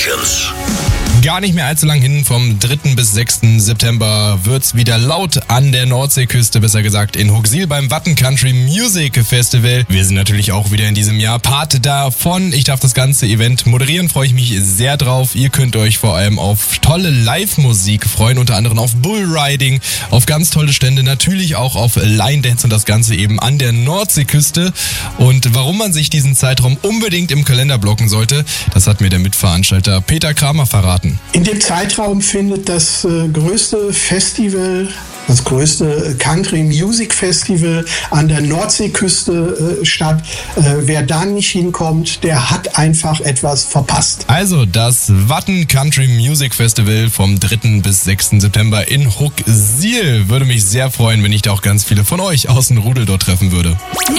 Sessions. Gar nicht mehr allzu lang hin, vom 3. bis 6. September wird's wieder laut an der Nordseeküste, besser gesagt in Huxil beim Watten Country Music Festival. Wir sind natürlich auch wieder in diesem Jahr Part davon. Ich darf das ganze Event moderieren, freue ich mich sehr drauf. Ihr könnt euch vor allem auf tolle Live-Musik freuen, unter anderem auf Bullriding, auf ganz tolle Stände, natürlich auch auf Line Dance und das Ganze eben an der Nordseeküste. Und warum man sich diesen Zeitraum unbedingt im Kalender blocken sollte, das hat mir der Mitveranstalter Peter Kramer verraten. In dem Zeitraum findet das größte Festival, das größte Country Music Festival an der Nordseeküste statt. Wer da nicht hinkommt, der hat einfach etwas verpasst. Also das Watten Country Music Festival vom 3. bis 6. September in Huxil. Würde mich sehr freuen, wenn ich da auch ganz viele von euch aus dem Rudel dort treffen würde.